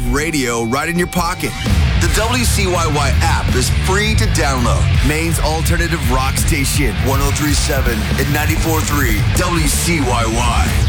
radio right in your pocket. The WCYY app is free to download. Maine's alternative rock station, 103.7 and 94.3 WCYY.